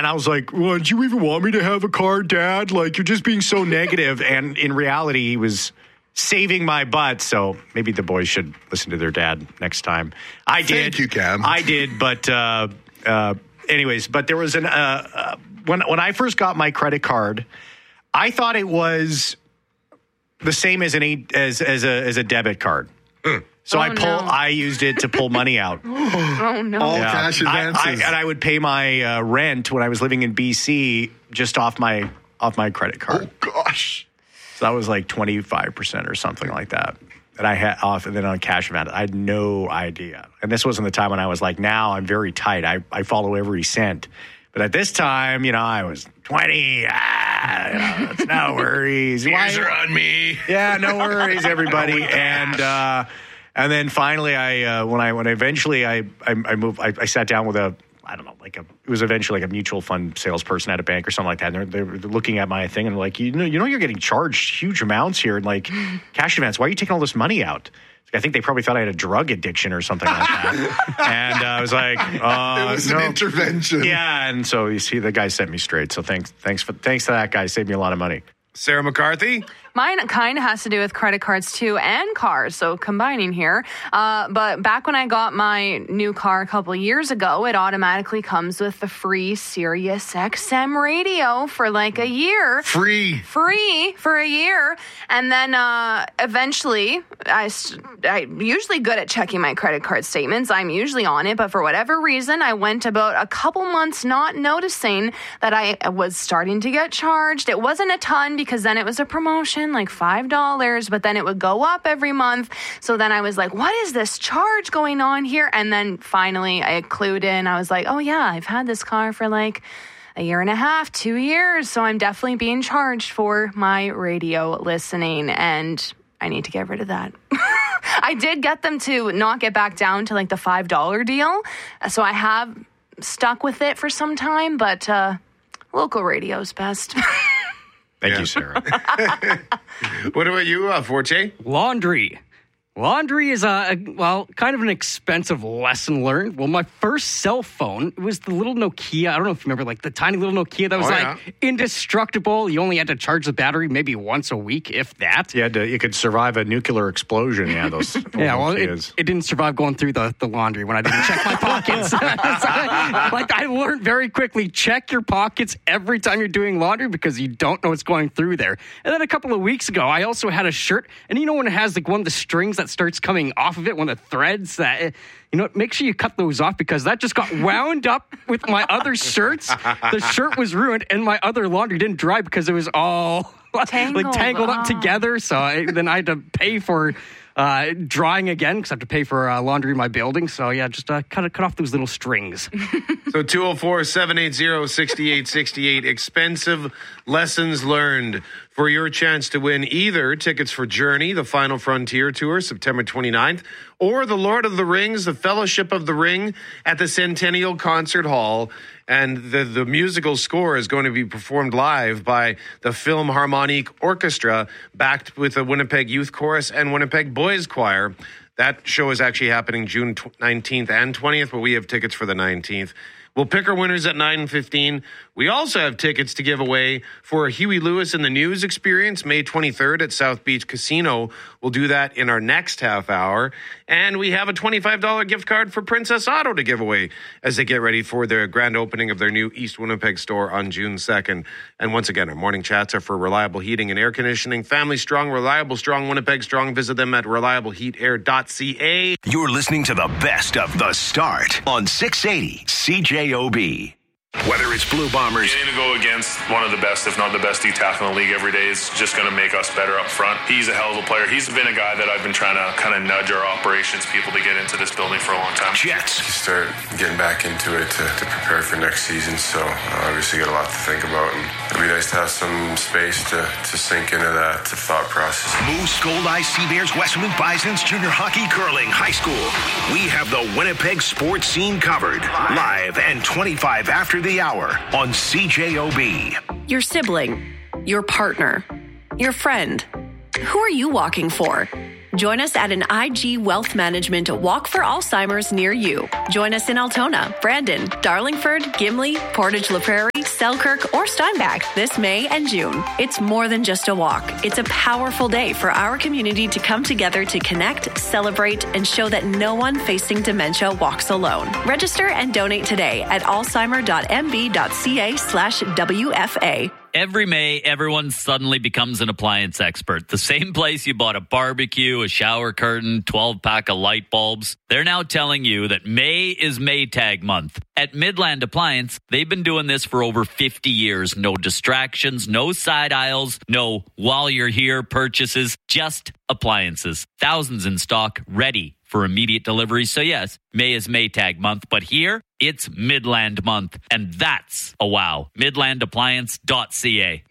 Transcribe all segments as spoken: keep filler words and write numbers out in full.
And I was like, well, did you even want me to have a card, Dad? Like, you're just being so negative. And in reality, he was saving my butt. So maybe the boys should listen to their dad next time. I did. Thank you, Cam. I did. But uh, uh, anyways, but there was an, uh, uh, when, when I first got my credit card, I thought it was the same as an as as a as a debit card. Mm. So oh, I pull. No. I used it to pull money out. Oh no! All Yeah. cash advances, I, I, and I would pay my uh, rent when I was living in B C just off my off my credit card. Oh gosh! So that was like twenty-five percent or something like that. And I had off, and then on cash advance, I had no idea. And this wasn't the time when I was like, now I'm very tight. I I follow every cent. But at this time, you know, I was twenty. Ah, you know, it's no worries. Ears are on me. Yeah, no worries, everybody. and uh, and then finally, I uh, when I when eventually I I, I moved, I, I sat down with a I don't know like a it was eventually like a mutual fund salesperson at a bank or something like that. And they're, they're looking at my thing and like you know you know you're getting charged huge amounts here and like cash advance. Why are you taking all this money out? I think they probably thought I had a drug addiction or something like that. and uh, I was like, uh, it was no. an intervention. Yeah, and so you see, the guy set me straight. So thanks, thanks for thanks to that guy, saved me a lot of money. Sarah McCarthy? Mine kind of has to do with credit cards, too, and cars, so combining here. Uh, but back when I got my new car a couple years ago, it automatically comes with the free Sirius X M radio for like a year. Free. Free for a year. And then uh, eventually, I, I'm usually good at checking my credit card statements. I'm usually on it, but for whatever reason, I went about a couple months not noticing that I was starting to get charged. It wasn't a ton because then it was a promotion, like five dollars, but then it would go up every month. So then I was like, what is this charge going on here? And then finally I clued in. I was like, oh yeah, I've had this car for like a year and a half, two years. So I'm definitely being charged for my radio listening and I need to get rid of that. I did get them to not get back down to like the five dollar deal. So I have stuck with it for some time, but uh, local radio's best. Thank Yeah. you, Sarah. What about you, uh, Forte? Laundry. Laundry is, a, a, well, kind of an expensive lesson learned. Well, my first cell phone, it was the little Nokia. I don't know if you remember, like the tiny little Nokia that was Oh, like yeah. indestructible. You only had to charge the battery maybe once a week, if that. You had to, you could survive a nuclear explosion. Yeah, those. Yeah, well, it, Nokias. it didn't survive going through the, the laundry when I didn't check my pockets. So, like, I learned very quickly, check your pockets every time you're doing laundry because you don't know what's going through there. And then a couple of weeks ago, I also had a shirt, and you know when it has like one of the strings that starts coming off of it, one of the threads that, you know, make sure you cut those off because that just got wound up with my other shirts. The shirt was ruined, and my other laundry didn't dry because it was all Tangled. like tangled up Oh. together. So I, then I had to pay for uh, drying again because I have to pay for uh, laundry in my building. So yeah, just uh, cut cut off those little strings. So two oh four, seven eight zero, six eight six eight. Expensive lessons learned for your chance to win either tickets for Journey, the Final Frontier Tour, September twenty-ninth, or the Lord of the Rings, the Fellowship of the Ring at the Centennial Concert Hall. And the, the musical score is going to be performed live by the Philharmonic Orchestra, backed with the Winnipeg Youth Chorus and Winnipeg Boys Choir. That show is actually happening June nineteenth and twentieth, but we have tickets for the nineteenth. We'll pick our winners at nine fifteen. We also have tickets to give away for a Huey Lewis and the News experience, May twenty-third at South Beach Casino. We'll do that in our next half hour. And we have a twenty-five dollars gift card for Princess Auto to give away as they get ready for their grand opening of their new East Winnipeg store on June second. And once again, our morning chats are for Reliable Heating and Air Conditioning. Family Strong, Reliable Strong, Winnipeg Strong. Visit them at reliable heat air dot c a. You're listening to the best of The Start on six eighty C J O B. Whether it's Blue Bombers, Getting to go against one of the best, if not the best D-tackle in the league every day is just going to make us better up front. He's a hell of a player. He's been a guy that I've been trying to kind of nudge our operations people to get into this building for a long time. Jets, Start getting back into it to, to prepare for next season. So uh, obviously got a lot to think about, and it'd be nice to have some space to, to sink into that thought process. Moose, Gold Eye, Sea Bears, Westman Bisons, Junior Hockey, Curling, High School. We have the Winnipeg sports scene covered. Live and twenty-five after the hour on C J O B. Your sibling, your partner, your friend. Who are you walking for? Join us at an I G Wealth Management Walk for Alzheimer's near you. Join us in Altona, Brandon, Darlingford, Gimli, Portage La Prairie, Selkirk, or Steinbach this May and June. It's more than just a walk. It's a powerful day for our community to come together to connect, celebrate, and show that no one facing dementia walks alone. Register and donate today at alzheimer.mb.ca slash WFA. Every May, everyone suddenly becomes an appliance expert. The same place you bought a barbecue, a shower curtain, twelve-pack of light bulbs. They're now telling you that May is Maytag month. At Midland Appliance, they've been doing this for over fifty years. No distractions, no side aisles, no while you're here purchases, just appliances. Thousands in stock, ready for immediate delivery. So yes, May is Maytag month, but here it's Midland month, and that's a wow. midland appliance dot c a.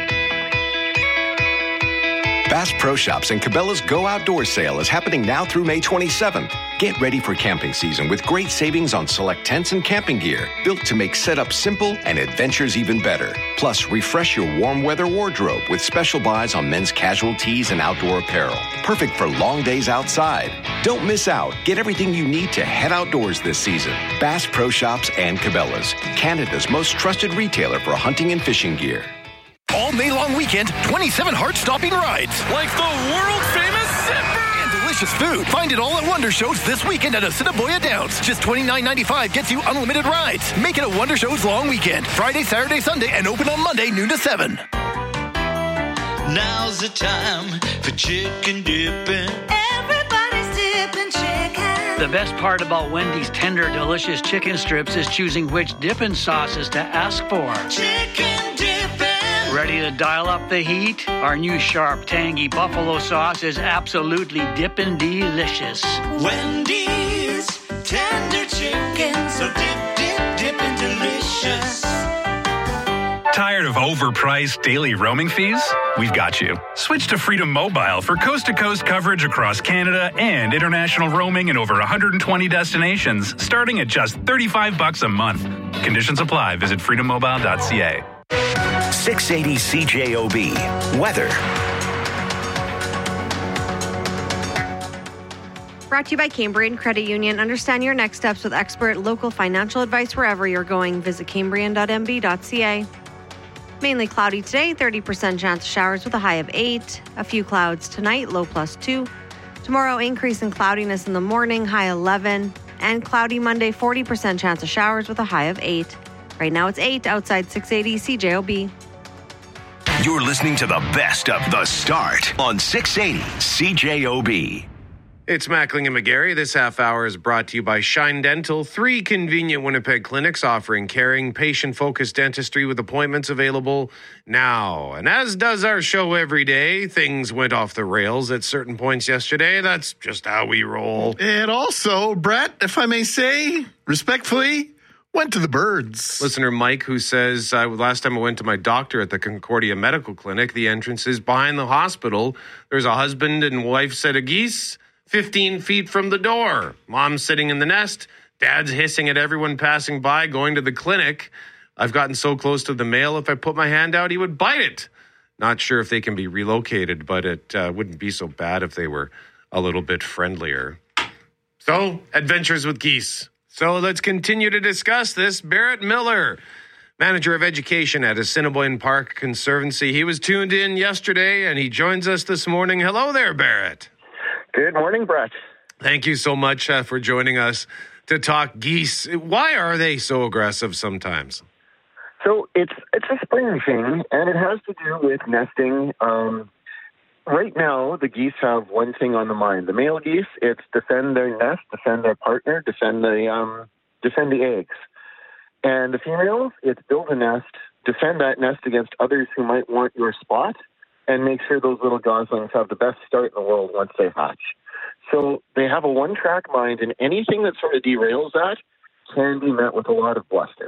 Bass Pro Shops and Cabela's Go Outdoors sale is happening now through May twenty-seventh. Get ready for camping season with great savings on select tents and camping gear, built to make setup simple and adventures even better. Plus, refresh your warm weather wardrobe with special buys on men's casual tees and outdoor apparel. Perfect for long days outside. Don't miss out. Get everything you need to head outdoors this season. Bass Pro Shops and Cabela's, Canada's most trusted retailer for hunting and fishing gear. All May long weekend, twenty-seven heart-stopping rides. Like the world-famous Zipper! And delicious food. Find it all at Wonder Shows this weekend at Assiniboia Downs. Just twenty-nine ninety-five gets you unlimited rides. Make it a Wonder Shows long weekend. Friday, Saturday, Sunday, and open on Monday, noon to seven. Now's the time for chicken dipping. Everybody's dipping chicken. The best part about Wendy's tender, delicious chicken strips is choosing which dipping sauces to ask for. Chicken dipping. Ready to dial up the heat? Our new sharp, tangy buffalo sauce is absolutely dippin' delicious. Wendy's tender chicken, so dip, dip, dippin' delicious. Tired of overpriced daily roaming fees? We've got you. Switch to Freedom Mobile for coast-to-coast coverage across Canada and international roaming in over one hundred twenty destinations, starting at just thirty-five bucks a month. Conditions apply. Visit freedom mobile dot c a. six eighty C J O B. Weather. Brought to you by Cambrian Credit Union. Understand your next steps with expert local financial advice wherever you're going. Visit cambrian dot m b dot c a. Mainly cloudy today, thirty percent chance of showers with a high of eight. A few clouds tonight, low plus two. Tomorrow, increase in cloudiness in the morning, high eleven. And cloudy Monday, forty percent chance of showers with a high of eight. Right now it's eight outside six eighty C J O B. You're listening to the best of The Start on six eighty C J O B. It's Mackling and McGarry. This half hour is brought to you by Shine Dental, three convenient Winnipeg clinics offering caring, patient-focused dentistry with appointments available now. And as does our show every day, things went off the rails at certain points yesterday. That's just how we roll. And also, Brett, if I may say, respectfully, went to the birds. Listener Mike, who says, uh, last time I went to my doctor at the Concordia Medical Clinic, the entrance is behind the hospital. There's a husband and wife set of geese fifteen feet from the door. Mom's sitting in the nest. Dad's hissing at everyone passing by, going to the clinic. I've gotten so close to the mail, if I put my hand out, he would bite it. Not sure if they can be relocated, but it uh, wouldn't be so bad if they were a little bit friendlier. So, adventures with geese. So let's continue to discuss this. Barrett Miller, manager of education at Assiniboine Park Conservancy. He was tuned in yesterday, and he joins us this morning. Hello there, Barrett. Good morning, Brett. Thank you so much uh, for joining us to talk geese. Why are they so aggressive sometimes? So it's it's a spring thing, and it has to do with nesting. Um, right now, the geese have one thing on the mind. The male geese, it's defend their nest, defend their partner, defend the um, defend the eggs. And the females, it's build a nest, defend that nest against others who might want your spot, and make sure those little goslings have the best start in the world once they hatch. So they have a one-track mind, and anything that sort of derails that can be met with a lot of bluster.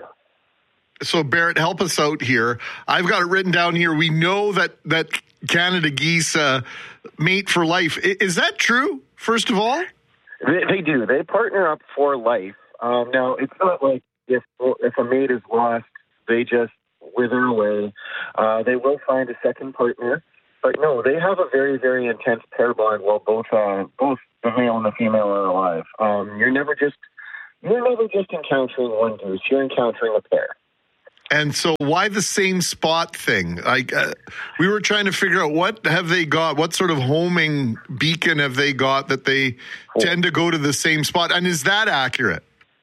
So, Barrett, help us out here. I've got it written down here. We know that, that Canada geese uh, mate for life. I, is that true, first of all? They, they do. They partner up for life. Um, now, it's not like if, if a mate is lost, they just wither away. Uh, they will find a second partner. But no, they have a very, very intense pair bond while both uh, both the male and the female are alive. Um, you're never just you're never just encountering one goose. You're encountering a pair. And so why the same spot thing? Like uh, we were trying to figure out what have they got? What sort of homing beacon have they got that they oh. tend to go to the same spot? And is that accurate?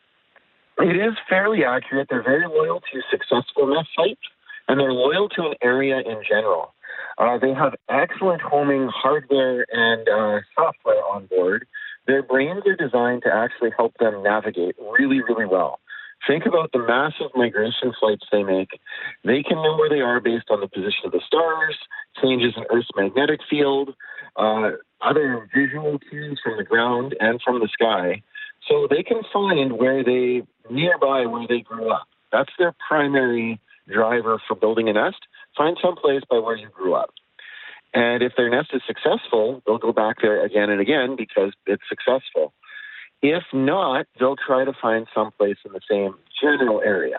It is fairly accurate. They're very loyal to successful nest sites, and they're loyal to an area in general. Uh, they have excellent homing hardware and uh, software on board. Their brains are designed to actually help them navigate really, really well. Think about the massive migration flights they make. They can know where they are based on the position of the stars, changes in Earth's magnetic field, uh, other visual cues from the ground and from the sky. So they can find where they, nearby where they grew up. That's their primary driver for building a nest. Find some place by where you grew up. And if their nest is successful, they'll go back there again and again because it's successful. If not, they'll try to find someplace in the same general area.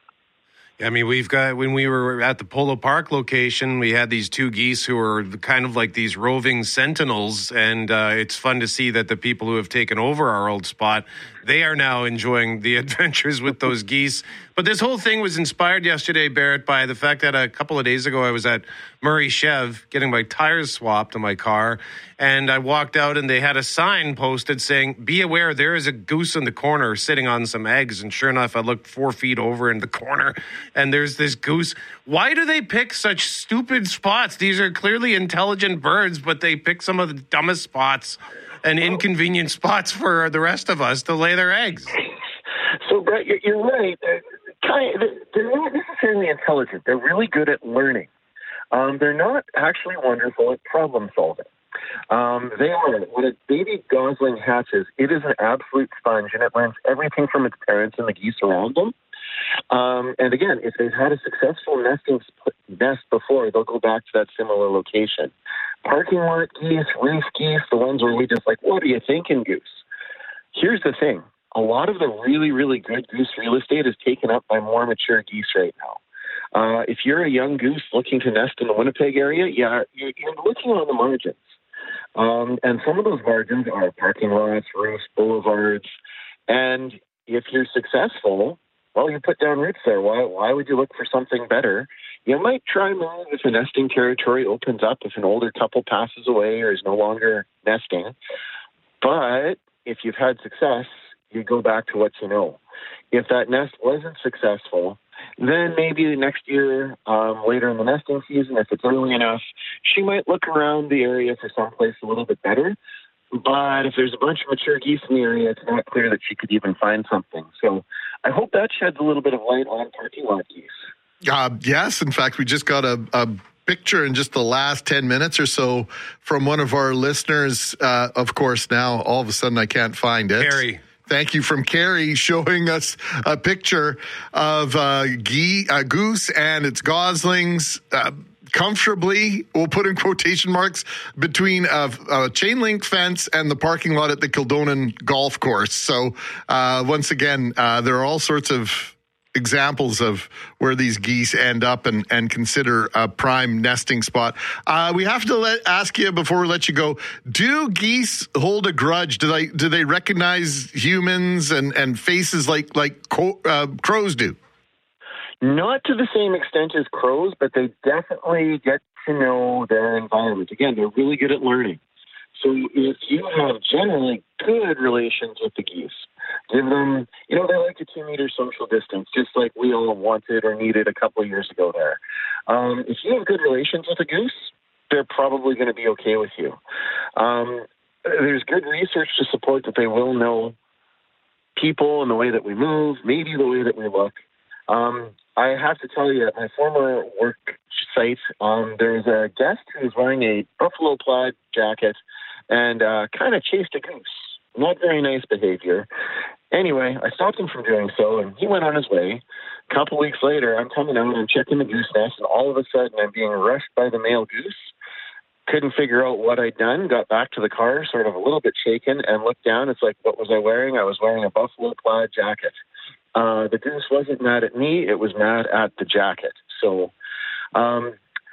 I mean, we've got, when we were at the Polo Park location, we had these two geese who are kind of like these roving sentinels, and uh, it's fun to see that the people who have taken over our old spot, they are now enjoying the adventures with those geese. But this whole thing was inspired yesterday, Barrett, by the fact that a couple of days ago I was at Murray Chev getting my tires swapped in my car, and I walked out and they had a sign posted saying, "Be aware, there is a goose in the corner sitting on some eggs." And sure enough, I looked four feet over in the corner and there's this goose. Why do they pick such stupid spots? These are clearly intelligent birds, but they pick some of the dumbest spots and inconvenient spots for the rest of us to lay their eggs. So, Brett, you're right. They're not necessarily intelligent. They're really good at learning. Um, they're not actually wonderful at problem solving. Um, they are. When a baby gosling hatches, it is an absolute sponge, and it learns everything from its parents and the geese around them. Um, and again, if they've had a successful nesting nest before, they'll go back to that similar location. Parking lot geese, roof geese, the ones where we just like, what are you thinking, goose? Here's the thing. A lot of the really, really good goose real estate is taken up by more mature geese right now. Uh, if you're a young goose looking to nest in the Winnipeg area, yeah, you're, you're looking on the margins. Um, and some of those margins are parking lots, roofs, boulevards. And if you're successful, well, you put down roots there. Why, why would you look for something better? You might try move if the nesting territory opens up, if an older couple passes away or is no longer nesting. But if you've had success, you go back to what you know. If that nest wasn't successful, then maybe next year, um, later in the nesting season, if it's early enough, she might look around the area for someplace a little bit better. But if there's a bunch of mature geese in the area, it's not clear that she could even find something. So I hope that sheds a little bit of light on parking lot geese. Uh, yes, in fact, we just got a, a picture in just the last ten minutes or so from one of our listeners. Uh, of course, now all of a sudden I can't find it. Carrie. Thank you from Carrie showing us a picture of uh, gee, uh, goose and its goslings uh, comfortably, we'll put in quotation marks, between a, a chain link fence and the parking lot at the Kildonan Golf Course. So uh, once again, uh, there are all sorts of examples of where these geese end up and, and consider a prime nesting spot. Uh, we have to let, ask you before we let you go, do geese hold a grudge? Do they do they recognize humans and, and faces like, like co- uh, crows do? Not to the same extent as crows, but they definitely get to know their environment. Again, they're really good at learning. So if you have generally good relations with the geese, give them, you know, they like a two-meter social distance, just like we all wanted or needed a couple of years ago there. Um, if you have good relations with a goose, they're probably going to be okay with you. Um, there's good research to support that they will know people and the way that we move, maybe the way that we look. Um, I have to tell you, at my former work site, um, there's a guest who's wearing a buffalo plaid jacket and uh, kind of chased a goose. Not very nice behavior. Anyway, I stopped him from doing so, and he went on his way. A couple weeks later, I'm coming out and checking the goose nest, and all of a sudden, I'm being rushed by the male goose. Couldn't figure out what I'd done. Got back to the car, sort of a little bit shaken, and looked down. It's like, what was I wearing? I was wearing a buffalo plaid jacket. Uh, the goose wasn't mad at me. It was mad at the jacket. So um,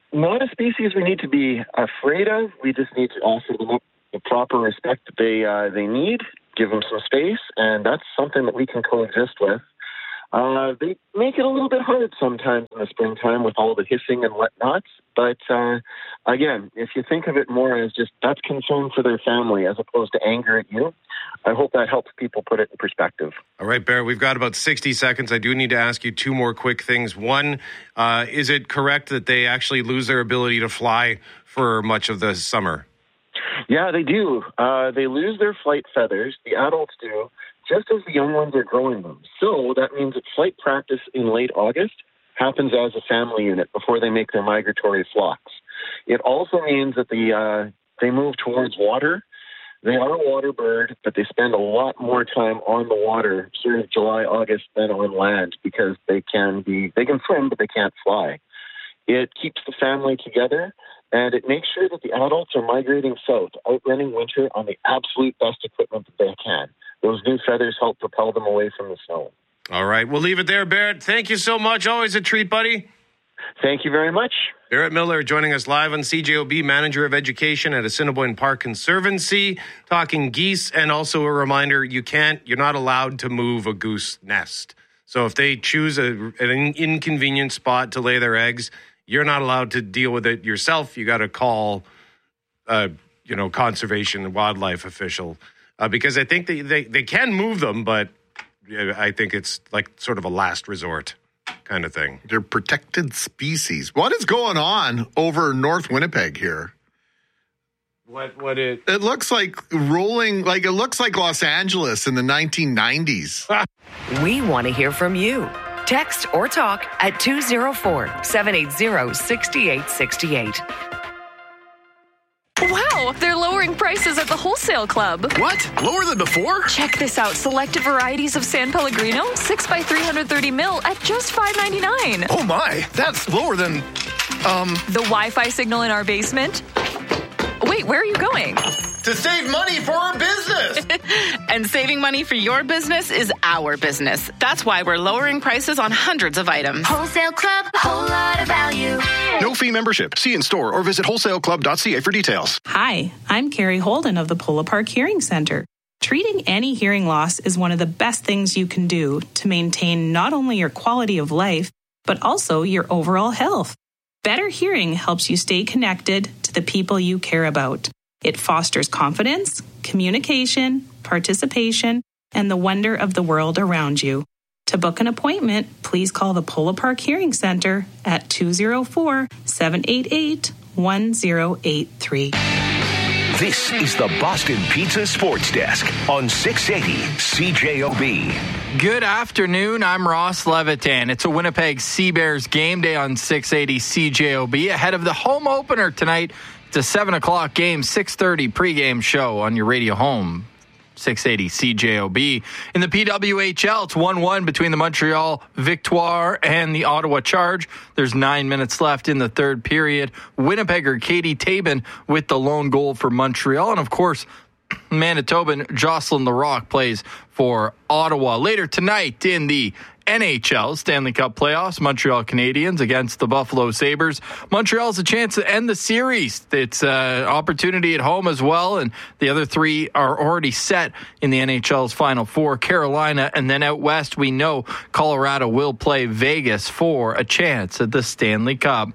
not a species we need to be afraid of. We just need to offer them the proper respect that they uh, they need, give them some space, and that's something that we can coexist with. Uh, they make it a little bit hard sometimes in the springtime with all the hissing and whatnot. But uh, again, if you think of it more as just that's concern for their family as opposed to anger at you, I hope that helps people put it in perspective. All right, Bear, we've got about sixty seconds. I do need to ask you two more quick things. One, uh, is it correct that they actually lose their ability to fly for much of the summer? Yeah, they do. Uh, they lose their flight feathers. The adults do, just as the young ones are growing them. So that means that flight practice in late August happens as a family unit before they make their migratory flocks. It also means that the uh, they move towards water. They are a water bird, but they spend a lot more time on the water, sort of July, August, than on land because they can be they can swim, but they can't fly. It keeps the family together, and it makes sure that the adults are migrating south, outrunning winter on the absolute best equipment that they can. Those new feathers help propel them away from the snow. All right, we'll leave it there, Barrett. Thank you so much. Always a treat, buddy. Thank you very much. Barrett Miller joining us live on C J O B, Manager of Education at Assiniboine Park Conservancy, talking geese, and also a reminder, you can't, you're not allowed to move a goose nest. So if they choose a, an inconvenient spot to lay their eggs, you're not allowed to deal with it yourself. You got to call, uh, you know, conservation and wildlife official uh, because I think they, they, they can move them, but I think it's like sort of a last resort kind of thing. They're protected species. What is going on over North Winnipeg here? What what it It looks like rolling, like it looks like Los Angeles in the nineteen nineties. We want to hear from you. Text or talk at two oh four, seven eight zero, six eight six eight. Wow, they're lowering prices at the Wholesale Club. What? Lower than before? Check this out. Selected varieties of San Pellegrino, six by three thirty mil at just five ninety-nine. Oh my, that's lower than, um... The Wi-Fi signal in our basement? Wait, where are you going? To save money for our business. And saving money for your business is our business. That's why we're lowering prices on hundreds of items. Wholesale Club, a whole lot of value. No fee membership. See in store or visit wholesale club dot c a for details. Hi, I'm Carrie Holden of the Polo Park Hearing Center. Treating any hearing loss is one of the best things you can do to maintain not only your quality of life, but also your overall health. Better hearing helps you stay connected to the people you care about. It fosters confidence, communication, participation, and the wonder of the world around you. To book an appointment, please call the Polo Park Hearing Center at two oh four, seven eight eight, one oh eight three. This is the Boston Pizza Sports Desk on six eighty C J O B. Good afternoon. I'm Ross Levitan. It's a Winnipeg Sea Bears game day on six eighty C J O B ahead of the home opener tonight. It's a seven o'clock game, six thirty pregame show on your radio home, six eighty C J O B. In the P W H L, it's one one between the Montreal Victoire and the Ottawa Charge. There's nine minutes left in the third period. Winnipegger Katie Tabin with the lone goal for Montreal. And, of course, Manitoban Jocelyn Larocque plays for Ottawa. Later tonight in the N H L Stanley Cup playoffs, Montreal Canadiens against the Buffalo Sabres. Montreal's a chance to end the series. It's an opportunity at home as well, and the other three are already set in the N H L's Final Four. Carolina, and then out west, we know Colorado will play Vegas for a chance at the Stanley Cup.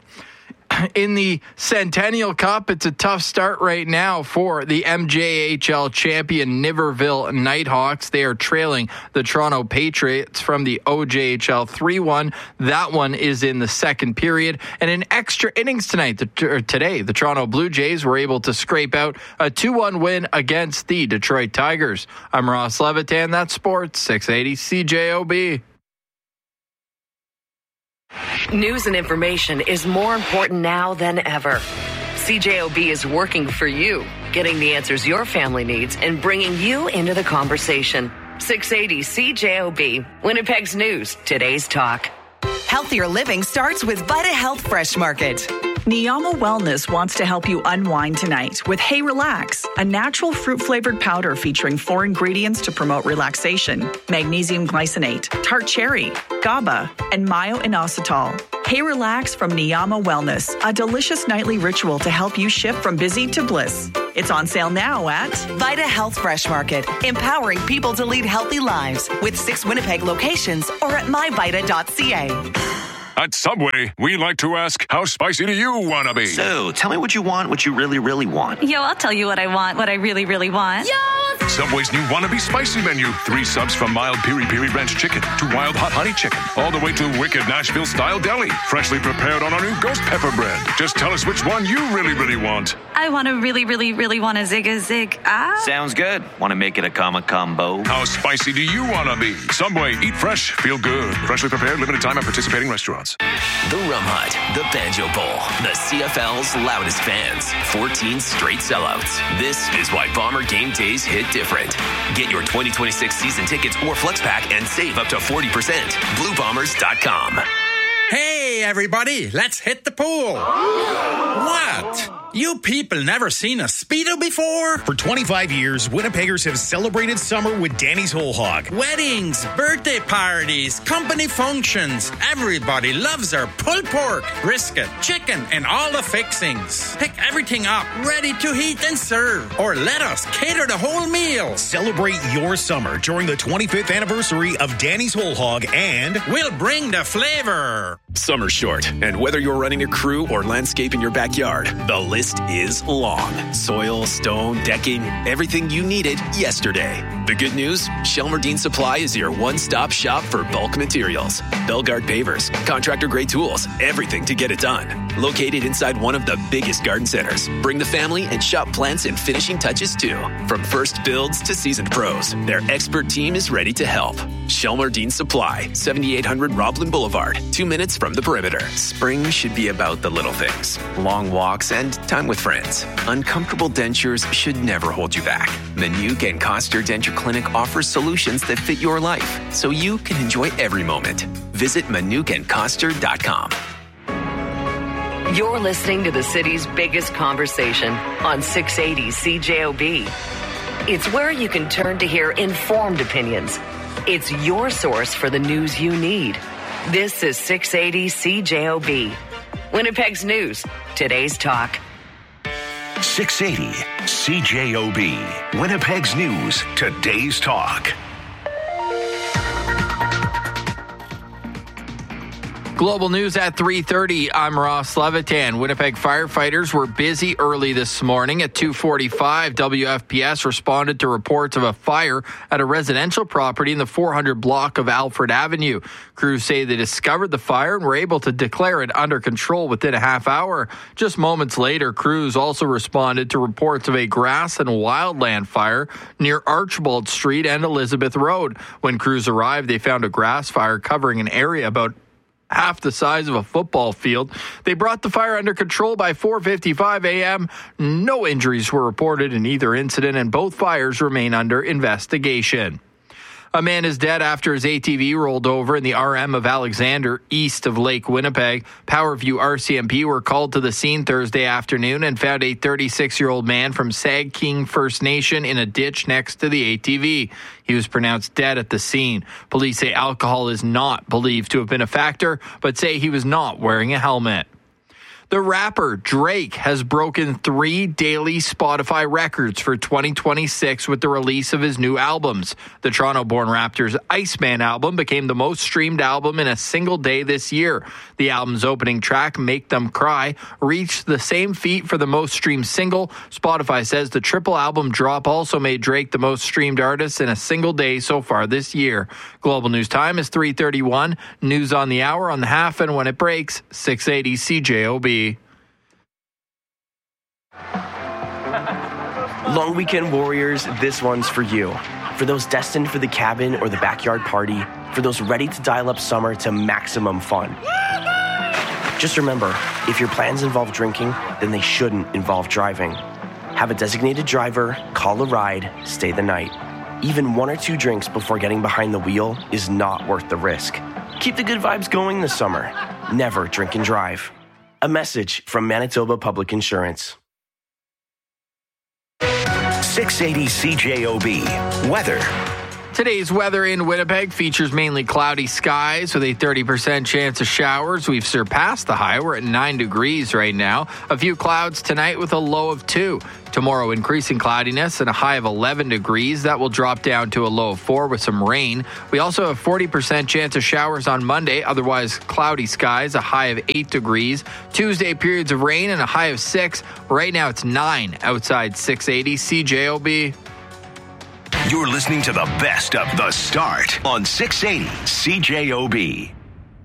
In the Centennial Cup, it's a tough start right now for the M J H L champion Niverville Nighthawks. They are trailing the Toronto Patriots from the O J H L three one. That one is in the second period. And in extra innings tonight, the, or today, the Toronto Blue Jays were able to scrape out a two one win against the Detroit Tigers. I'm Ross Levitan. That's Sports six eighty C J O B. News and information is more important now than ever. C J O B is working for you, getting the answers your family needs and bringing you into the conversation. six eighty C J O B, Winnipeg's news, today's talk. Healthier living starts with Vita Health Fresh Market. Niyama Wellness wants to help you unwind tonight with Hey Relax, a natural fruit-flavored powder featuring four ingredients to promote relaxation: magnesium glycinate, tart cherry, GABA, and myo-inositol. Hey Relax from Niyama Wellness, a delicious nightly ritual to help you shift from busy to bliss. It's on sale now at Vita Health Fresh Market, empowering people to lead healthy lives with six Winnipeg locations or at my vita dot c a. At Subway, we like to ask, how spicy do you want to be? So, tell me what you want, what you really, really want. Yo, I'll tell you what I want, what I really, really want. Yo! Subway's new Wannabe Spicy menu. Three subs from mild Piri Piri Ranch Chicken to wild hot honey chicken. All the way to wicked Nashville-style deli. Freshly prepared on our new ghost pepper bread. Just tell us which one you really, really want. I want to really, really, really want a zig a zig. Ah. Sounds good. Want to make it a comma combo? How spicy do you want to be? Subway, eat fresh, feel good. Freshly prepared, limited time at participating restaurants. The Rum Hut, the Banjo Bowl, the C F L's loudest fans, fourteen straight sellouts. This is why Bomber game days hit different. Get your twenty twenty-six season tickets or flex pack and save up to forty percent. blue bombers dot com. Hey, everybody, let's hit the pool. What? You people never seen a Speedo before? For twenty-five years, Winnipeggers have celebrated summer with Danny's Whole Hog. Weddings, birthday parties, company functions. Everybody loves our pulled pork, brisket, chicken, and all the fixings. Pick everything up, ready to heat and serve. Or let us cater the whole meal. Celebrate your summer during the twenty-fifth anniversary of Danny's Whole Hog, and we'll bring the flavor. Summer's short, and whether you're running a crew or landscape in your backyard, the list is long. Soil, stone, decking, everything you needed yesterday. The good news? Shelmerdine Supply is your one-stop shop for bulk materials. Belgard pavers, contractor-grade tools, everything to get it done. Located inside one of the biggest garden centers. Bring the family and shop plants and finishing touches too. From first builds to seasoned pros, their expert team is ready to help. Shelmerdine Supply, seventy-eight hundred Roblin Boulevard, two minutes from the perimeter. Spring should be about the little things. Long walks and time with friends. Uncomfortable dentures should never hold you back. Manuke and Coster Denture Clinic offers solutions that fit your life, so you can enjoy every moment. Visit manuke and coster dot com. You're listening to the city's biggest conversation on six eighty C J O B. It's where you can turn to hear informed opinions. It's your source for the news you need. This is six eighty C J O B. Winnipeg's news, today's talk. six eighty C J O B. Winnipeg's news, today's talk. Global news at three thirty. I'm Ross Levitan. Winnipeg firefighters were busy early this morning. At two forty-five, W F P S responded to reports of a fire at a residential property in the four hundred block of Alfred Avenue. Crews say they discovered the fire and were able to declare it under control within a half hour. Just moments later, crews also responded to reports of a grass and wildland fire near Archibald Street and Elizabeth Road. When crews arrived, they found a grass fire covering an area about half the size of a football field. They brought the fire under control by four fifty-five a.m. No injuries were reported in either incident, and both fires remain under investigation. A man is dead after his A T V rolled over in the R M of Alexander, east of Lake Winnipeg. Powerview R C M P were called to the scene Thursday afternoon and found a thirty-six-year-old man from Sag King First Nation in a ditch next to the A T V. He was pronounced dead at the scene. Police say alcohol is not believed to have been a factor, but say he was not wearing a helmet. The rapper Drake has broken three daily Spotify records for twenty twenty-six with the release of his new albums. The Toronto-born Raptors' Iceman album became the most streamed album in a single day this year. The album's opening track, Make Them Cry, reached the same feat for the most streamed single. Spotify says the triple album drop also made Drake the most streamed artist in a single day so far this year. Global News Time is three thirty-one. News on the hour on the half, and when it breaks, six eighty C J O B. Long weekend warriors, this one's for you. For those destined for the cabin or the backyard party, for those ready to dial up summer to maximum fun. Just remember, if your plans involve drinking, then they shouldn't involve driving. Have a designated driver, call a ride, stay the night. Even one or two drinks before getting behind the wheel is not worth the risk. Keep the good vibes going this summer. Never drink and drive. A message from Manitoba Public Insurance. six eighty C J O B. Weather. Today's weather in Winnipeg features mainly cloudy skies with a thirty percent chance of showers. We've surpassed the high. We're at nine degrees right now. A few clouds tonight with a low of two. Tomorrow, increasing cloudiness and a high of eleven degrees. That will drop down to a low of four with some rain. We also have forty percent chance of showers on Monday. Otherwise, cloudy skies, a high of eight degrees. Tuesday, periods of rain and a high of six. Right now, it's nine outside six eighty C J O B. You're listening to the best of The Start on six eighty C J O B.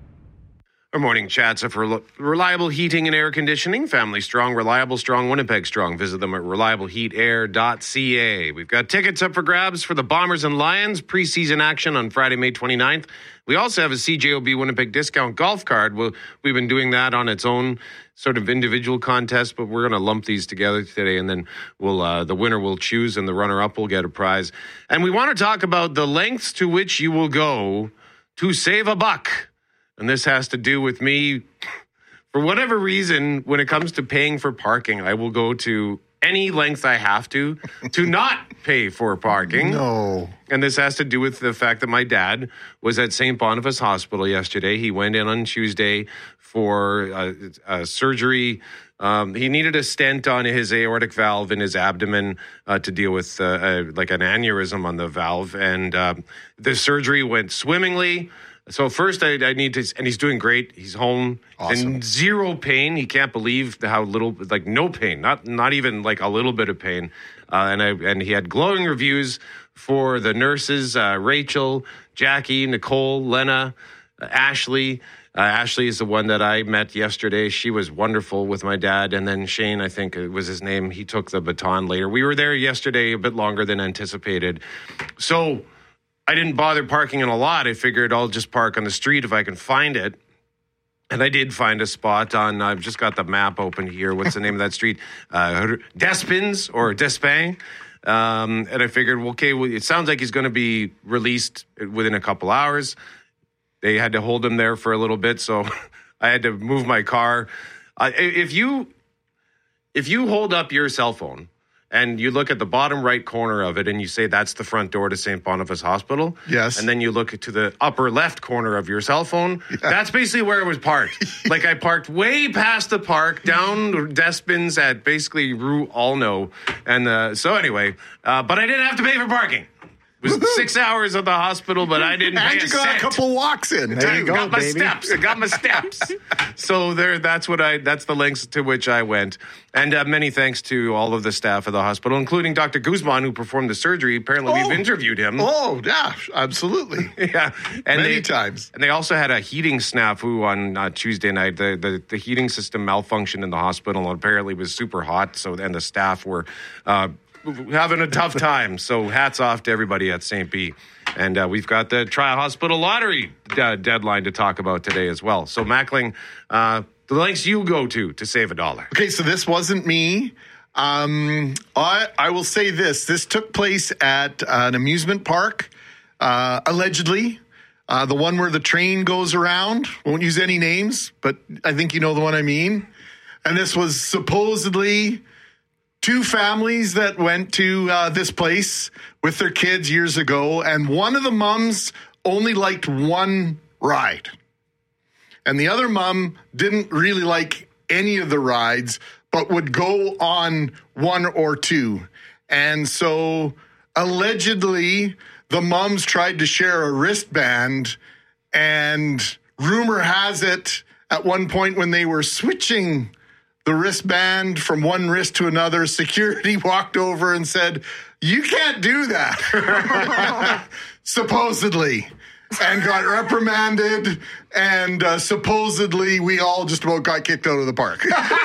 Our morning chats are for reliable heating and air conditioning. Family strong, reliable strong, Winnipeg strong. Visit them at reliable heat air dot c a. We've got tickets up for grabs for the Bombers and Lions preseason action on Friday, May twenty-ninth. We also have a C J O B Winnipeg discount golf card. We'll, we've been doing that on its own sort of individual contest, but we're going to lump these together today, and then we'll uh, the winner will choose, and the runner-up will get a prize. And we want to talk about the lengths to which you will go to save a buck. And this has to do with me. For whatever reason, when it comes to paying for parking, I will go to any length I have to to not pay for parking. No. And this has to do with the fact that my dad was at Saint Boniface Hospital yesterday. He went in on Tuesday for uh, uh, surgery. Um, he needed a stent on his aortic valve in his abdomen uh, to deal with uh, uh, like an aneurysm on the valve. And uh, the surgery went swimmingly. So first I, I need to, and he's doing great. He's home Awesome. in zero pain. He can't believe how little, like no pain, not not even like a little bit of pain. Uh, and I and he had glowing reviews for the nurses, uh, Rachel, Jackie, Nicole, Lena, uh, Ashley. Uh, Ashley is the one that I met yesterday. She was wonderful with my dad. And then Shane, I think it was his name. He took the baton later. We were there yesterday a bit longer than anticipated. So I didn't bother parking in a lot. I figured I'll just park on the street if I can find it. And I did find a spot on, I've just got the map open here. What's the name of that street? Uh, Despins or Despin. Um, and I figured, well, okay, well, it sounds like he's going to be released within a couple hours. They had to hold him there for a little bit, so I had to move my car. Uh, if you if you hold up your cell phone and you look at the bottom right corner of it and you say that's the front door to Saint Boniface Hospital. Yes. And then you look to the upper left corner of your cell phone. Yeah. That's basically where it was parked. Like I parked way past the park, down Despins at basically Rue Alno. And uh, so anyway, uh, but I didn't have to pay for parking. It was six hours at the hospital, but I didn't and pay you a got cent. a couple walks in. There you I go, got my baby. steps. I got my steps. So there, that's what I. That's the lengths to which I went. And uh, many thanks to all of the staff of the hospital, including Doctor Guzman, who performed the surgery. Apparently, oh. we've interviewed him. Oh, yeah, absolutely. yeah, and many they, times. And they also had a heating snafu on uh, Tuesday night. The, the the heating system malfunctioned in the hospital, and apparently was super hot. So and the staff were. Uh, having a tough time. So hats off to everybody at Saint B. And uh, we've got the Tri Hospital Lottery uh, deadline to talk about today as well. So Mackling, uh, the lengths you go to to save a dollar. Okay, so this wasn't me. Um, I, I will say this. This took place at an amusement park, uh, allegedly. Uh, the one where the train goes around. Won't use any names, but I think you know the one I mean. And this was supposedly two families that went to uh, this place with their kids years ago, and one of the mums only liked one ride. And the other mum didn't really like any of the rides, but would go on one or two. And so allegedly, the mums tried to share a wristband, and rumor has it at one point when they were switching the wristband from one wrist to another, security walked over and said, "You can't do that," supposedly, and got reprimanded, and uh, supposedly we all just about got kicked out of the park.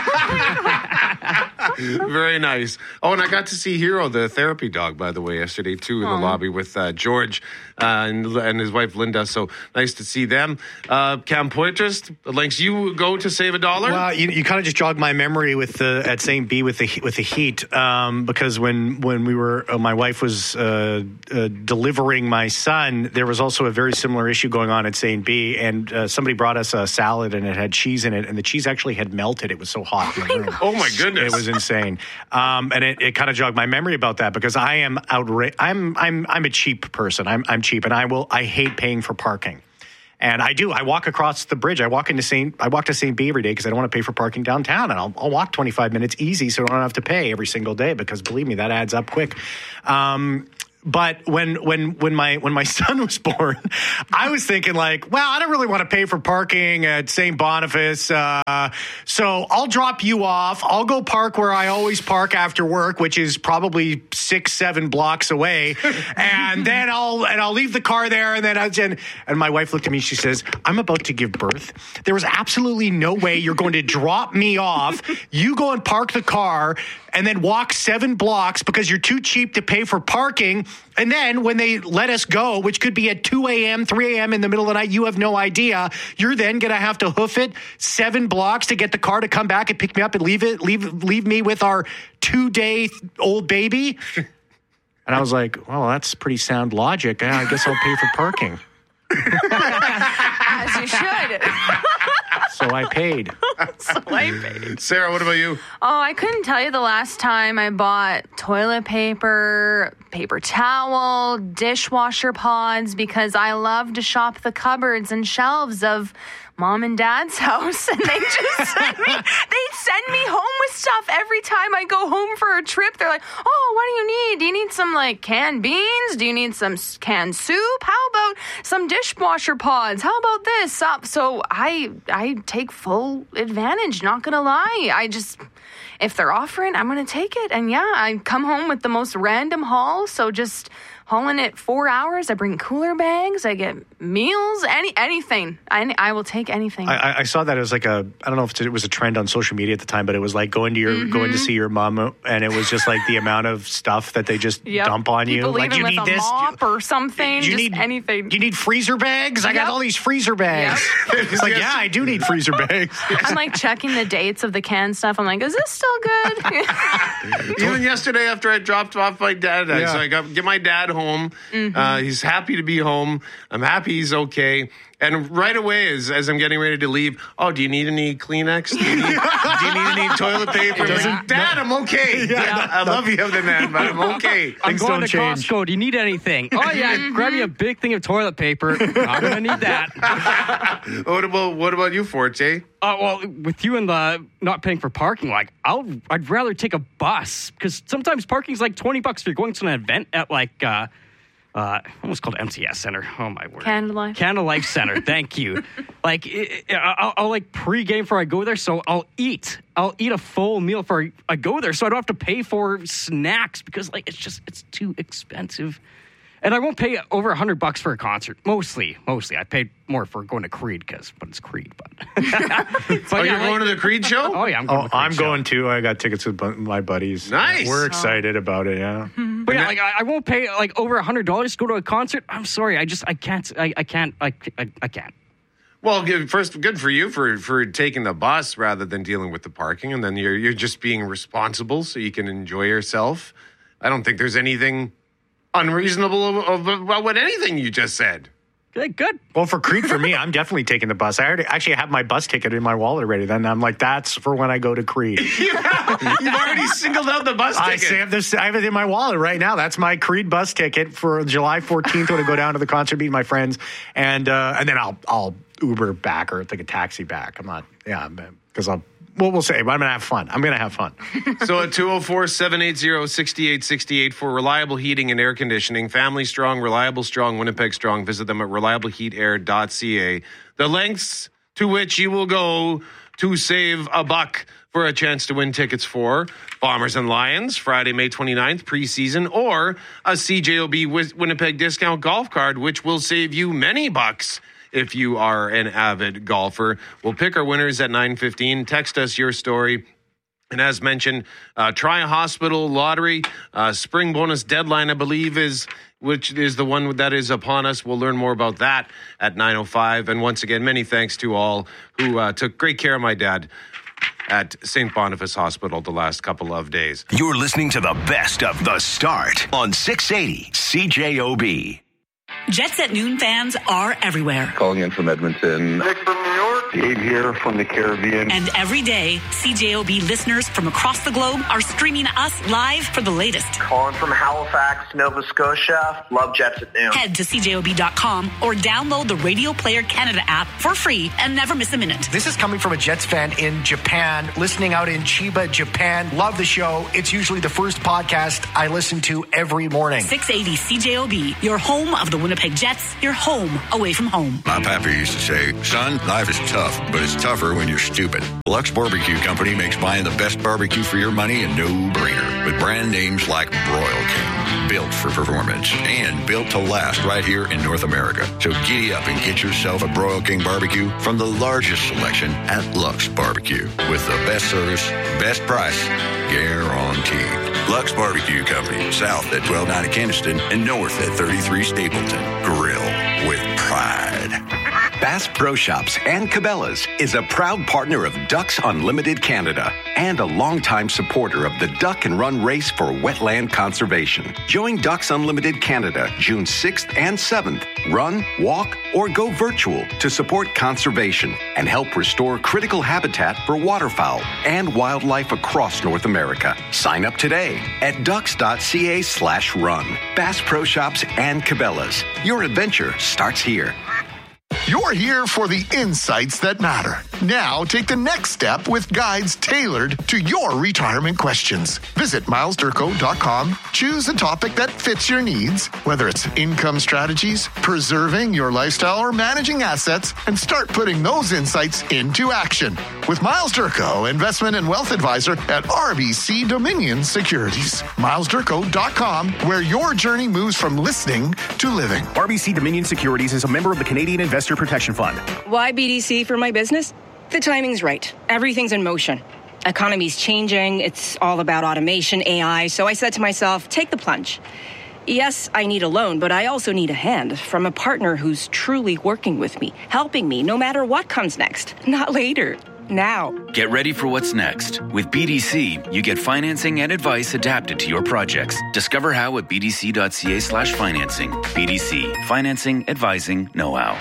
Very nice. Oh, and I got to see Hero, the therapy dog, by the way, yesterday, too, in Aww. the lobby with uh, George uh, and, and his wife, Linda. So nice to see them. Uh, Cam Poitras, the lengths you go to save a dollar? Well, you, you kind of just jogged my memory with the at Saint B with the with the heat, um, because when when we were, uh, my wife was uh, uh, delivering my son, there was also a very similar issue going on at Saint B, and uh, somebody brought us a salad and it had cheese in it, and the cheese actually had melted. It was so hot in the room. Oh my goodness, it was insane. Um, and it, it kind of jogged my memory about that because I am outra- I'm I'm I'm a cheap person. I'm I'm cheap, and I will I hate paying for parking. And I do. I walk across the bridge. I walk into Saint I walk to Saint B every day because I don't want to pay for parking downtown. And I'll, I'll walk twenty-five minutes easy so I don't have to pay every single day because, believe me, that adds up quick. Um, But when when when my when my son was born, I was thinking like, well, I don't really want to pay for parking at Saint Boniface, uh, so I'll drop you off. I'll go park where I always park after work, which is probably six seven blocks away, and then I'll and I'll leave the car there. And then I, and and my wife looked at me. She says, "I'm about to give birth. There was absolutely no way you're going to drop me off. You go and park the car." And then walk seven blocks because you're too cheap to pay for parking. And then when they let us go, which could be at two a.m., three a.m. in the middle of the night, you have no idea. You're then going to have to hoof it seven blocks to get the car to come back and pick me up and leave it, leave, leave me with our two-day-old baby. And I was like, well, that's pretty sound logic. I guess I'll pay for parking. As you should. So I paid. So I paid. Sarah, what about you? Oh, I couldn't tell you the last time I bought toilet paper, paper towel, dishwasher pods, because I love to shop the cupboards and shelves of Mom and Dad's house, and they just send me, they send me home with stuff every time I go home for a trip. They're like, oh, what do you need? Do you need some like canned beans? Do you need some canned soup? How about some dishwasher pods? How about this? So I, I take full advantage, not gonna lie. I just, if they're offering, I'm gonna take it. And yeah, I come home with the most random haul, so just hauling it four hours. I bring cooler bags. I get meals, any anything. I, I will take anything. I, I saw that it was like a, I don't know if it was a trend on social media at the time, but it was like going to your mm-hmm. going to see your mom, and it was just like the amount of stuff that they just yep. dump on you. People Like, leaving you with need a this, mop or something. Do you just need anything. Do you need freezer bags? I Yep. got all these freezer bags. Yep. It's like, yeah, I do need freezer bags. I'm like checking the dates of the canned stuff. I'm like, is this still good? Even yesterday after I dropped off my dad, I, Yeah. so I got get my dad home. Mm-hmm. Uh, he's happy to be home. I'm happy he's okay. And right away, as, as I'm getting ready to leave, oh, do you need any Kleenex? Do you need, do you need any toilet paper? I'm like, Dad, I'm okay. Yeah, Yeah, I love you, other man, but I'm okay. I'm Things going don't to change. Costco. Do you need anything? Oh, yeah. Grab me a big thing of toilet paper. I'm going to need that. what about what about you, Forte? Uh, well, with you and the not paying for parking, like, I'll, I'd rather take a bus because sometimes parking's like twenty bucks if you're going to an event at like, uh, uh, almost called M C S Center. Oh, my word. Canada Life. Canada Life Center. Thank you. Like, it, it, I'll, I'll like pregame before I go there, so I'll eat. I'll eat a full meal before I go there, so I don't have to pay for snacks because, like, it's just, it's too expensive. And I won't pay over a hundred bucks for a concert. Mostly, mostly. I paid more for going to Creed because, but it's Creed. But, but oh, yeah, you're like, going to the Creed show? Oh yeah, I'm going. Oh, to the Creed I'm show. going too. I got tickets with bu- my buddies. Nice. We're excited about it. Yeah. But yeah, like I, I won't pay like over a hundred dollars to go to a concert. I'm sorry, I just I can't. I, I can't. I, I, I can't. Well, good, first, good for you for, for taking the bus rather than dealing with the parking, and then you're you're just being responsible so you can enjoy yourself. I don't think there's anything unreasonable of, of, about what anything you just said. Good, good. Well, for Creed, for me, I'm definitely taking the bus. I already actually have my bus ticket in my wallet already. Then I'm like, that's for when I go to Creed. You've already singled out the bus I ticket. say I have, this, I have it in my wallet right now. That's my Creed bus ticket for July fourteenth when I go down to the concert, meet my friends, and uh, and then I'll I'll Uber back or take a taxi back. I'm not, yeah, because I'll. Well, we'll say, but I'm going to have fun. I'm going to have fun. So at two oh four, seven eight zero, six eight six eight for reliable heating and air conditioning, family strong, reliable strong, Winnipeg strong. Visit them at reliable heat air dot c a. The lengths to which you will go to save a buck for a chance to win tickets for Bombers and Lions, Friday, May twenty-ninth, preseason, or a C J O B Winnipeg discount golf card, which will save you many bucks. If you are an avid golfer, we'll pick our winners at nine fifteen. Text us your story. And as mentioned, uh, Try a Hospital Lottery, uh, spring bonus deadline, I believe, is which is the one that is upon us. We'll learn more about that at nine oh five. And once again, many thanks to all who uh, took great care of my dad at Saint Boniface Hospital the last couple of days. You're listening to the best of The Start on six eighty C J O B. Jets at Noon fans are everywhere. Calling in from Edmonton. Nick from New York. Dave here from the Caribbean. And every day, C J O B listeners from across the globe are streaming us live for the latest. Calling from Halifax, Nova Scotia. Love Jets at Noon. Head to C J O B dot com or download the Radio Player Canada app for free and never miss a minute. This is coming from a Jets fan in Japan, listening out in Chiba, Japan. Love the show. It's usually the first podcast I listen to every morning. six eighty C J O B, your home of the Winnipeg Jets, your home away from home. My pappy used to say, son, life is tough, but it's tougher when you're stupid. Lux Barbecue Company makes buying the best barbecue for your money a no-brainer with brand names like Broil King, built for performance and built to last right here in North America. So giddy up and get yourself a Broil King barbecue from the largest selection at Lux Barbecue with the best service, best price, guaranteed. Lux Barbecue Company, south at twelve ninety Keniston and north at thirty-three Stapleton. Grill with pride. Bass Pro Shops and Cabela's is a proud partner of Ducks Unlimited Canada and a longtime supporter of the Duck and Run Race for Wetland Conservation. Join Ducks Unlimited Canada June sixth and seventh. Run, walk, or go virtual to support conservation and help restore critical habitat for waterfowl and wildlife across North America. Sign up today at ducks.ca slash run. Bass Pro Shops and Cabela's. Your adventure starts here. You're here for the insights that matter. Now take the next step with guides tailored to your retirement questions. Visit miles durko dot com. Choose a topic that fits your needs, whether it's income strategies, preserving your lifestyle, or managing assets, and start putting those insights into action. With Miles Durko, investment and wealth advisor at R B C Dominion Securities. miles durko dot com, where your journey moves from listening to living. R B C Dominion Securities is a member of the Canadian Investor Protection Fund. Why B D C for my business? The timing's right. Everything's in motion. Economy's changing. It's all about automation, A I. So I said to myself, take the plunge. Yes, I need a loan, but I also need a hand from a partner who's truly working with me, helping me no matter what comes next. Not later. Now. Get ready for what's next. With B D C, you get financing and advice adapted to your projects. Discover how at bdc.ca slash financing. B D C, financing, advising, know-how.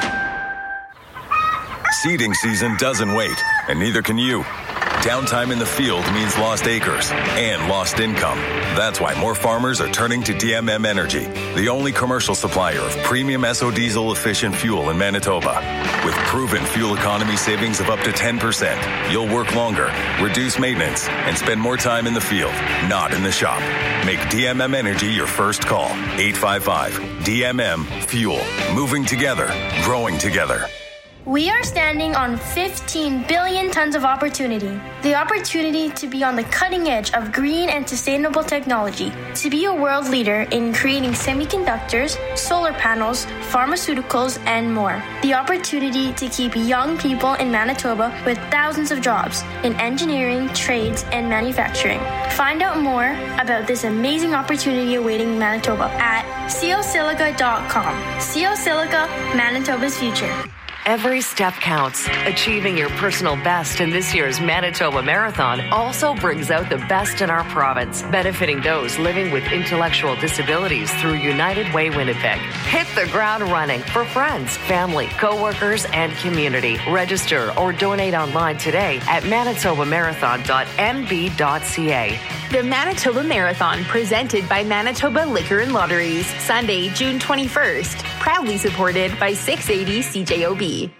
Seeding season doesn't wait, and neither can you. Downtime in the field means lost acres and lost income. That's why more farmers are turning to D M M Energy, the only commercial supplier of premium S O diesel efficient fuel in Manitoba. With proven fuel economy savings of up to ten percent, you'll work longer, reduce maintenance, and spend more time in the field, not in the shop. Make D M M Energy your first call. eight five five D M M Fuel. Moving together, growing together. We are standing on fifteen billion tons of opportunity. The opportunity to be on the cutting edge of green and sustainable technology, to be a world leader in creating semiconductors, solar panels, pharmaceuticals, and more. The opportunity to keep young people in Manitoba with thousands of jobs in engineering, trades, and manufacturing. Find out more about this amazing opportunity awaiting Manitoba at ceosilica dot com. Ceosilica, Manitoba's future. Every step counts. Achieving your personal best in this year's Manitoba Marathon also brings out the best in our province, benefiting those living with intellectual disabilities through United Way Winnipeg. Hit the ground running for friends, family, co-workers, and community. Register or donate online today at manitoba marathon dot m b dot c a. The Manitoba Marathon, presented by Manitoba Liquor and Lotteries, Sunday, June twenty-first. Proudly supported by six eighty C J O B.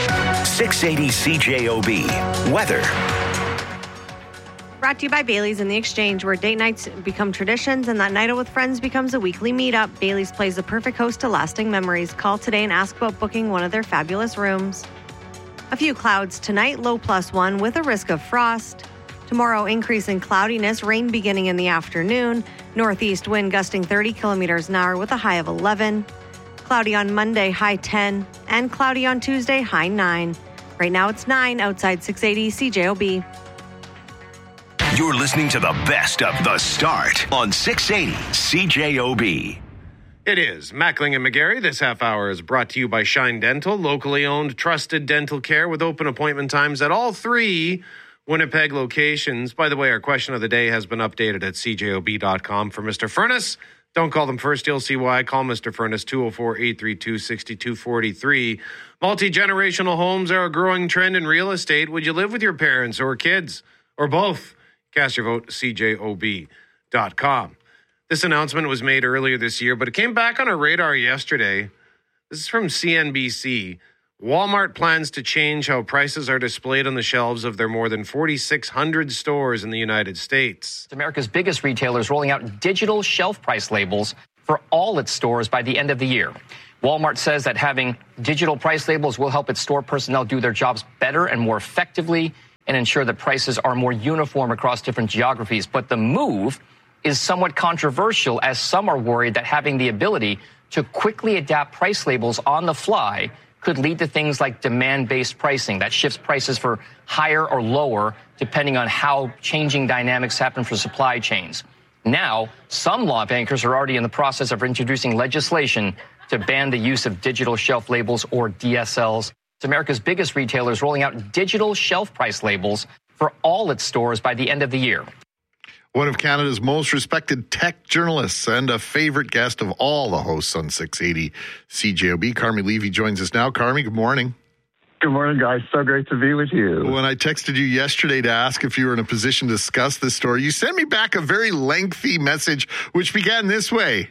six eighty C J O B. Weather. Brought to you by Bailey's in the Exchange, where date nights become traditions and that night out with friends becomes a weekly meetup. Bailey's plays the perfect host to lasting memories. Call today and ask about booking one of their fabulous rooms. A few clouds tonight, low plus one with a risk of frost. Tomorrow, increase in cloudiness, rain beginning in the afternoon. Northeast wind gusting thirty kilometers an hour with a high of eleven. Cloudy on Monday, high ten. And cloudy on Tuesday, high nine. Right now it's nine outside six eighty C J O B. You're listening to the best of The Start on six eighty C J O B. It is Mackling and McGarry. This half hour is brought to you by Shine Dental, locally owned, trusted dental care with open appointment times at all three Winnipeg locations. By the way, our question of the day has been updated at c j o b dot com for Mister Furnace. Don't call them first. You'll see why. Call Mister Furnace, two oh four, eight three two, six two four three. Multi-generational homes are a growing trend in real estate. Would you live with your parents or kids or both? Cast your vote, C J O B dot com. This announcement was made earlier this year, but it came back on our radar yesterday. This is from C N B C. Walmart plans to change how prices are displayed on the shelves of their more than forty-six hundred stores in the United States. America's biggest retailers rolling out digital shelf price labels for all its stores by the end of the year. Walmart says that having digital price labels will help its store personnel do their jobs better and more effectively and ensure that prices are more uniform across different geographies. But the move is somewhat controversial, as some are worried that having the ability to quickly adapt price labels on the fly could lead to things like demand-based pricing that shifts prices for higher or lower depending on how changing dynamics happen for supply chains. Now, some lawmakers are already in the process of introducing legislation to ban the use of digital shelf labels, or D S Ls. It's America's biggest retailers rolling out digital shelf price labels for all its stores by the end of the year. One of Canada's most respected tech journalists and a favorite guest of all the hosts on six eighty C J O B, Carmi Levy, joins us now. Carmi, good morning. Good morning, guys. So great to be with you. When I texted you yesterday to ask if you were in a position to discuss this story, you sent me back a very lengthy message, which began this way.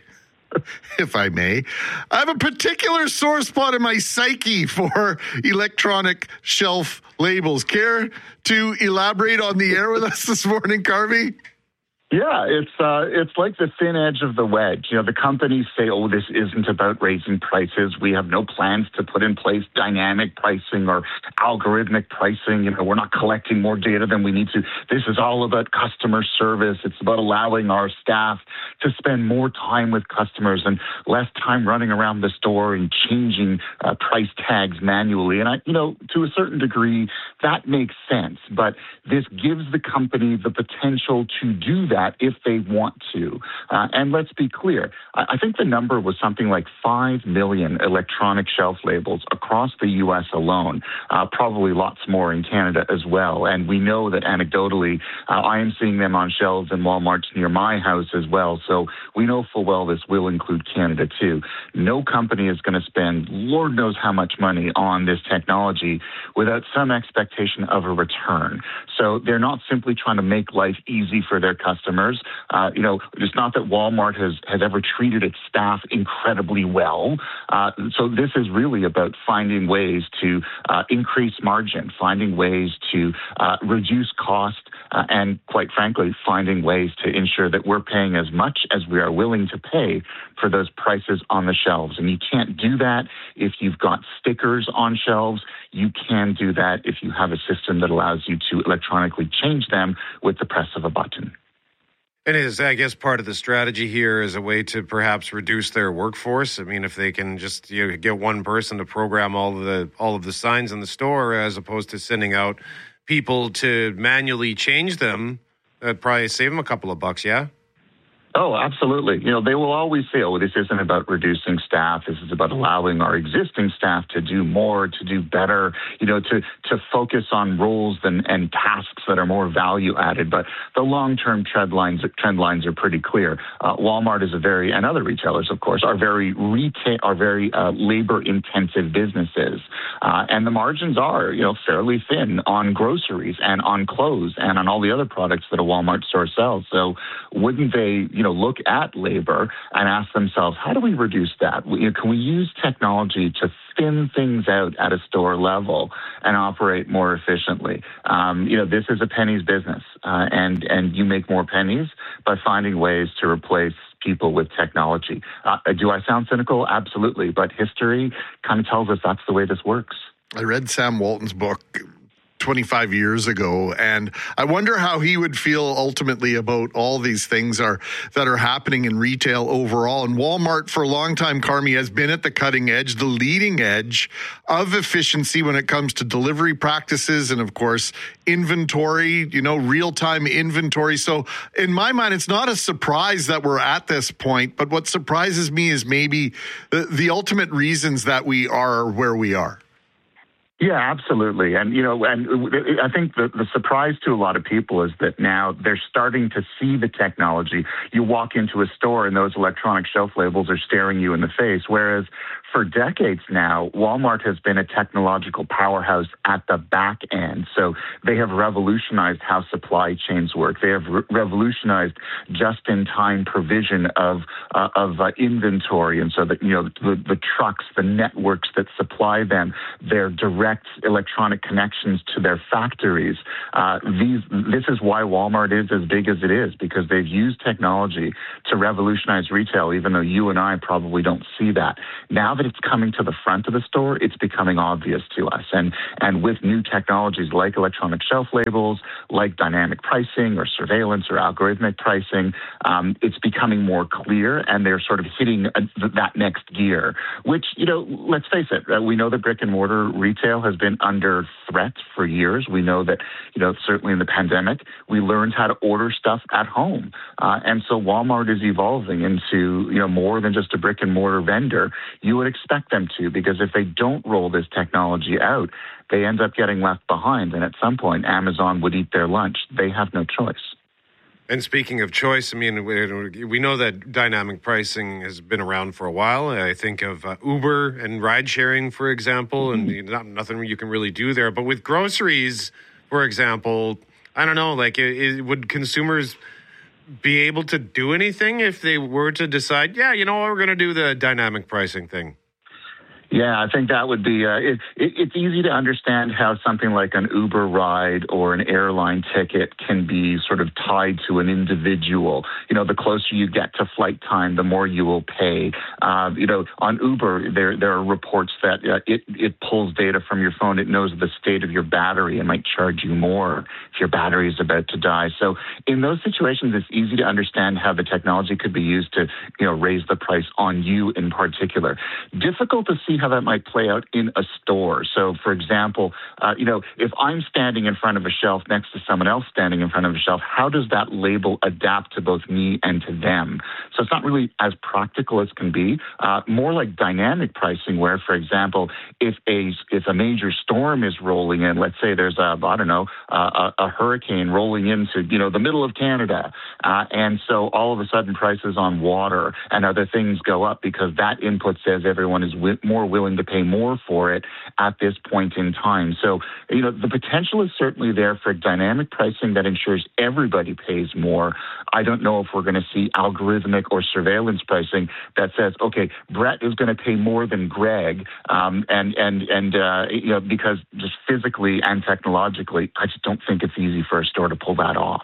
If I may, I have a particular sore spot in my psyche for electronic shelf labels. Care to elaborate on the air with us this morning, Carmi? Yeah, it's uh, it's like the thin edge of the wedge. You know, the companies say, oh, this isn't about raising prices. We have no plans to put in place dynamic pricing or algorithmic pricing. You know, we're not collecting more data than we need to. This is all about customer service. It's about allowing our staff to spend more time with customers and less time running around the store and changing uh, price tags manually. And, I, you know, to a certain degree, that makes sense. But this gives the company the potential to do that if they want to. Uh, and let's be clear, I, I think the number was something like five million electronic shelf labels across the U S alone, uh, probably lots more in Canada as well. And we know that anecdotally, uh, I am seeing them on shelves in Walmarts near my house as well. So we know full well this will include Canada too. No company is going to spend Lord knows how much money on this technology without some expectation of a return. So they're not simply trying to make life easy for their customers. Customers, uh, you know, it's not that Walmart has, has ever treated its staff incredibly well. Uh, so this is really about finding ways to uh, increase margin, finding ways to uh, reduce cost, uh, and quite frankly, finding ways to ensure that we're paying as much as we are willing to pay for those prices on the shelves. And you can't do that if you've got stickers on shelves. You can do that if you have a system that allows you to electronically change them with the press of a button. It is, I guess, part of the strategy here is a way to perhaps reduce their workforce. I mean, if they can just you know, get one person to program all of the all of the signs in the store, as opposed to sending out people to manually change them, that'd probably save them a couple of bucks. Yeah. Oh, absolutely. You know, they will always say, oh, this isn't about reducing staff. This is about allowing our existing staff to do more, to do better, you know, to, to focus on roles and, and tasks that are more value added. But the long-term trend lines, trend lines are pretty clear. Uh, Walmart is a very, and other retailers, of course, are very retail, are very uh, labor-intensive businesses. Uh, and the margins are, you know, fairly thin on groceries and on clothes and on all the other products that a Walmart store sells. So wouldn't they, you know, look at labor and ask themselves, how do we reduce that? You know, can we use technology to thin things out at a store level and operate more efficiently? Um, you know, this is a pennies business, uh, and and you make more pennies by finding ways to replace people with technology. Uh, do I sound cynical? Absolutely. But history kind of tells us that's the way this works. I read Sam Walton's book twenty-five years ago, and I wonder how he would feel ultimately about all these things are that are happening in retail overall. And Walmart for a long time, Carmi, has been at the cutting edge, the leading edge of efficiency when it comes to delivery practices and, of course, inventory, you know, real-time inventory. So in my mind, it's not a surprise that we're at this point, but what surprises me is maybe the, the ultimate reasons that we are where we are. Yeah, absolutely. And, you know, and I think the, the surprise to a lot of people is that now they're starting to see the technology. You walk into a store and those electronic shelf labels are staring you in the face, whereas for decades now, Walmart has been a technological powerhouse at the back end. So they have revolutionized how supply chains work. They have re- revolutionized just-in-time provision of uh, of uh, inventory, and so that, you know, the, the trucks, the networks that supply them, their direct electronic connections to their factories. Uh, these this is why Walmart is as big as it is, because they've used technology to revolutionize retail, even though you and I probably don't see that. Now that it's coming to the front of the store, it's becoming obvious to us. And and with new technologies like electronic shelf labels, like dynamic pricing or surveillance or algorithmic pricing, um, it's becoming more clear, and they're sort of hitting a, that next gear, which, you know, let's face it, uh, we know that brick and mortar retail has been under threat for years. We know that, you know, certainly in the pandemic, we learned how to order stuff at home. Uh, and so Walmart is evolving into, you know, more than just a brick and mortar vendor. You would expect them to, because if they don't roll this technology out, they end up getting left behind. And at some point, Amazon would eat their lunch. They have no choice. And speaking of choice, I mean, we, we know that dynamic pricing has been around for a while. I think of uh, Uber and ride sharing, for example, and mm-hmm. not, nothing you can really do there. But with groceries, for example, I don't know, like, it, it, would consumers be able to do anything if they were to decide, yeah, you know what, we're going to do the dynamic pricing thing? Yeah, I think that would be, uh, it, it, it's easy to understand how something like an Uber ride or an airline ticket can be sort of tied to an individual. You know, the closer you get to flight time, the more you will pay. Uh, you know, on Uber, there there are reports that uh, it, it pulls data from your phone. It knows the state of your battery and might charge you more if your battery is about to die. So in those situations, it's easy to understand how the technology could be used to, you know, raise the price on you in particular. Difficult to see how that might play out in a store. So, for example, uh, you know, if I'm standing in front of a shelf next to someone else standing in front of a shelf, how does that label adapt to both me and to them? So it's not really as practical as can be. Uh, more like dynamic pricing, where, for example, if a if a major storm is rolling in, let's say there's a I don't know uh, a, a hurricane rolling into you know the middle of Canada, uh, and so all of a sudden prices on water and other things go up because that input says everyone is wi- more willing to pay more for it at this point in time. So, you know, the potential is certainly there for dynamic pricing that ensures everybody pays more. I don't know if we're going to see algorithmic or surveillance pricing that says, okay, Brett is going to pay more than Greg, um, and and and uh, you know, because just physically and technologically, I just don't think it's easy for a store to pull that off.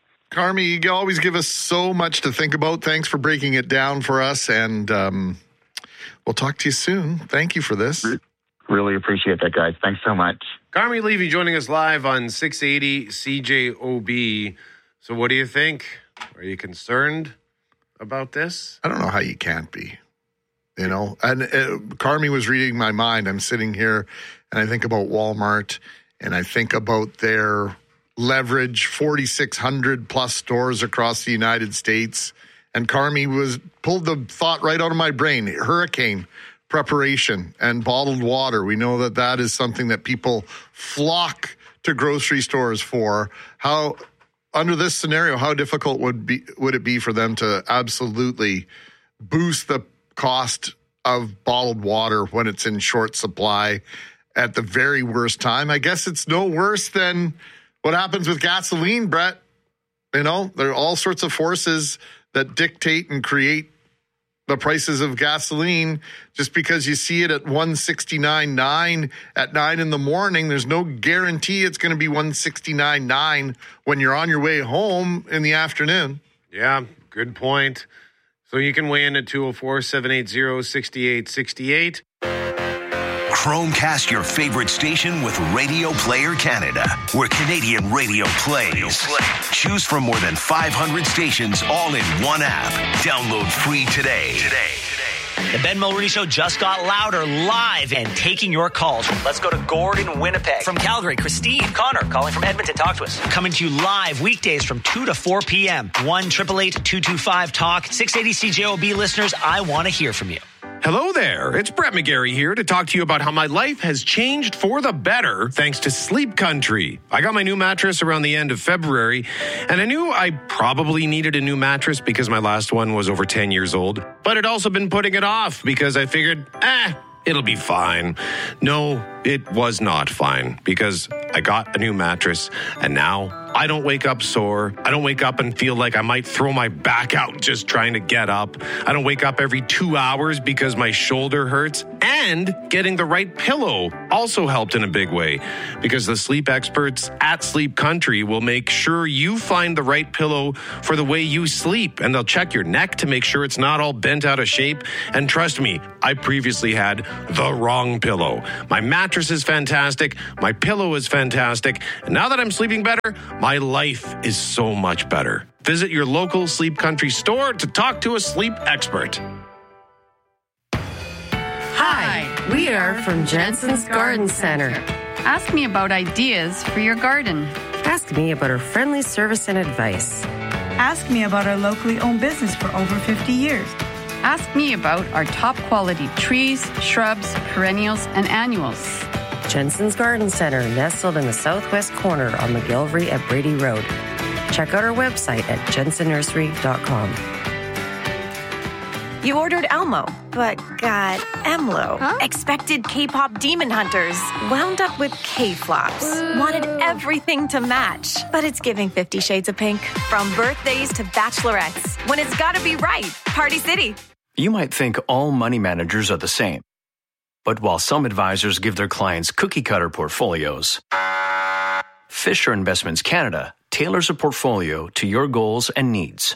Carmi, you always give us so much to think about. Thanks for breaking it down for us, and um, we'll talk to you soon. Thank you for this. Really appreciate that, guys. Thanks so much. Carmi Levy joining us live on six eighty C J O B. So what do you think? Are you concerned about this? I don't know how you can't be. You know, and uh, Carmi was reading my mind. I'm sitting here and I think about Walmart and I think about their leverage, forty-six hundred plus stores across the United States. And Carmi was pulled the thought right out of my brain. Hurricane preparation and bottled water. We know that that is something that people flock to grocery stores for. How, under this scenario, how difficult would be would it be for them to absolutely boost the cost of bottled water when it's in short supply at the very worst time? I guess it's no worse than what happens with gasoline, Brett. You know, there are all sorts of forces that dictate and create the prices of gasoline. Just because you see it at one sixty-nine nine at nine in the morning, there's no guarantee it's going to be one sixty-nine nine when you're on your way home in the afternoon. Yeah, good point. So you can weigh in at two oh four, seven eight zero, six eight six eight. Chromecast your favorite station with Radio Player Canada, where Canadian radio plays. Choose from more than five hundred stations all in one app. Download free today. Today. The Ben Mulroney Show just got louder, live, and taking your calls. Let's go to Gordon, Winnipeg. From Calgary, Christine. Connor, calling from Edmonton. Talk to us. Coming to you live weekdays from two to four p.m. one eight eight eight, two two five, talk. six eighty C J O B listeners, I want to hear from you. Hello there. It's Brett McGarry here to talk to you about how my life has changed for the better thanks to Sleep Country. I got my new mattress around the end of February, and I knew I probably needed a new mattress because my last one was over ten years old. But I'd also been putting it off because I figured, eh, it'll be fine. No, it was not fine because I got a new mattress, and now I don't wake up sore. I don't wake up and feel like I might throw my back out just trying to get up. I don't wake up every two hours because my shoulder hurts. And getting the right pillow also helped in a big way because the sleep experts at Sleep Country will make sure you find the right pillow for the way you sleep. And they'll check your neck to make sure it's not all bent out of shape. And trust me, I previously had the wrong pillow. My mattress is fantastic. My pillow is fantastic. And now that I'm sleeping better, my life is so much better. Visit your local Sleep Country store to talk to a sleep expert. Hi, we are from Jensen's Garden Center. Ask me about ideas for your garden. Ask me about our friendly service and advice. Ask me about our locally owned business for over fifty years. Ask me about our top quality trees, shrubs, perennials, and annuals. Jensen's Garden Center, nestled in the southwest corner on McGillivray at Brady Road. Check out our website at jensen nursery dot com. You ordered Elmo, but got Emlo. Huh? Expected K-pop demon hunters, wound up with K-flops. Wanted everything to match, but it's giving Fifty Shades of Pink. From birthdays to bachelorettes, when it's gotta be right, Party City. You might think all money managers are the same. But while some advisors give their clients cookie-cutter portfolios, Fisher Investments Canada tailors a portfolio to your goals and needs.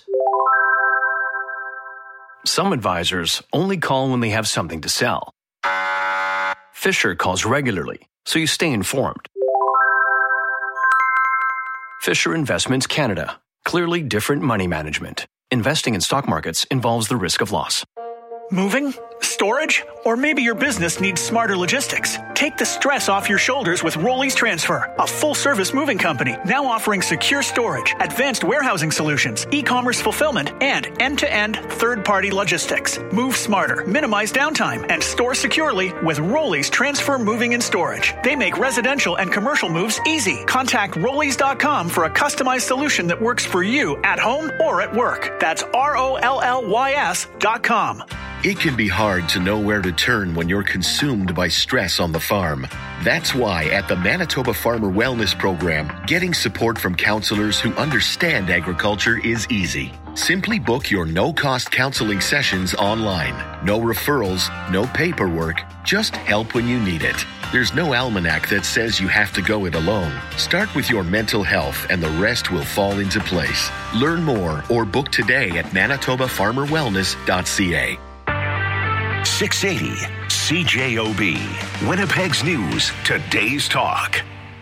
Some advisors only call when they have something to sell. Fisher calls regularly, so you stay informed. Fisher Investments Canada. Clearly different money management. Investing in stock markets involves the risk of loss. Moving? Storage? Or maybe your business needs smarter logistics. Take the stress off your shoulders with Rollies Transfer, a full-service moving company now offering secure storage, advanced warehousing solutions, e-commerce fulfillment, and end-to-end third-party logistics. Move smarter, minimize downtime, and store securely with Rollies Transfer Moving and Storage. They make residential and commercial moves easy. Contact rollies dot com for a customized solution that works for you at home or at work. That's R O L L Y S dot com. It can be hard to know where to turn when you're consumed by stress on the farm. That's why at the Manitoba Farmer Wellness Program, getting support from counselors who understand agriculture is easy. Simply book your no-cost counseling sessions online. No referrals, no paperwork, just help when you need it. There's no almanac that says you have to go it alone. Start with your mental health and the rest will fall into place. Learn more or book today at manitoba farmer wellness dot c a. six eighty C J O B. Winnipeg's News. Today's Talk.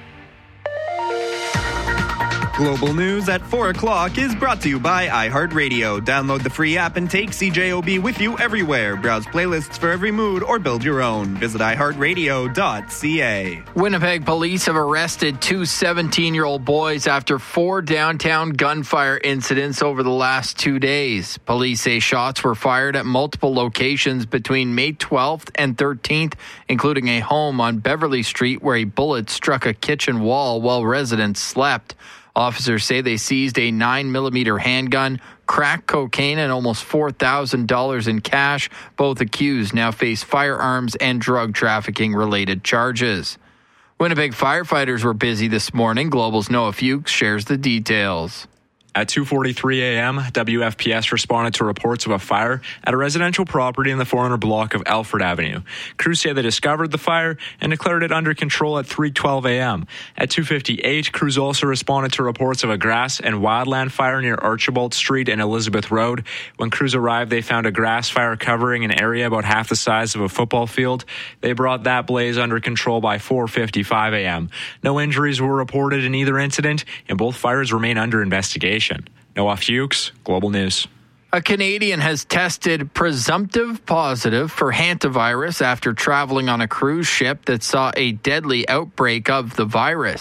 Global News at four o'clock is brought to you by iHeartRadio. Download the free app and take C J O B with you everywhere. Browse playlists for every mood or build your own. Visit i heart radio dot c a. Winnipeg police have arrested two seventeen-year-old boys after four downtown gunfire incidents over the last two days. Police say shots were fired at multiple locations between May twelfth and thirteenth, including a home on Beverly Street where a bullet struck a kitchen wall while residents slept. Officers say they seized a nine millimeter handgun, crack cocaine, and almost four thousand dollars in cash. Both accused now face firearms and drug trafficking related charges. Winnipeg firefighters were busy this morning. Global's Noah Fuchs shares the details. At two forty-three a.m., W F P S responded to reports of a fire at a residential property in the four hundred block of Alfred Avenue. Crews say they discovered the fire and declared it under control at three twelve a.m. At two fifty-eight, crews also responded to reports of a grass and wildland fire near Archibald Street and Elizabeth Road. When crews arrived, they found a grass fire covering an area about half the size of a football field. They brought that blaze under control by four fifty-five a.m. No injuries were reported in either incident, and both fires remain under investigation. Noah Fuchs, Global News. A Canadian has tested presumptive positive for hantavirus after traveling on a cruise ship that saw a deadly outbreak of the virus.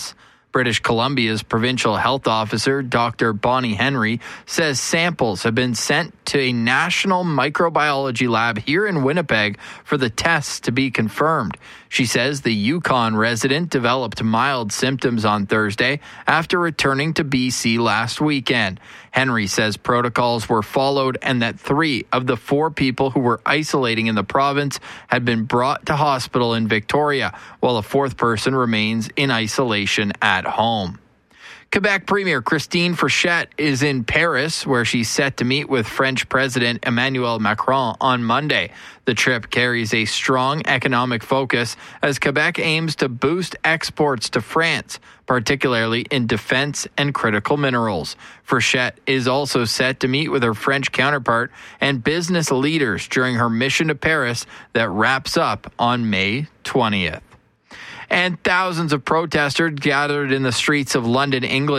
British Columbia's provincial health officer, Doctor Bonnie Henry, says samples have been sent to a national microbiology lab here in Winnipeg for the tests to be confirmed. She says the Yukon resident developed mild symptoms on Thursday after returning to B C last weekend. Henry says protocols were followed and that three of the four people who were isolating in the province had been brought to hospital in Victoria, while a fourth person remains in isolation at home. Quebec Premier Christine Frechette is in Paris, where she's set to meet with French President Emmanuel Macron on Monday. The trip carries a strong economic focus as Quebec aims to boost exports to France, particularly in defense and critical minerals. Frechette is also set to meet with her French counterpart and business leaders during her mission to Paris that wraps up on May twentieth. And thousands of protesters gathered in the streets of London, England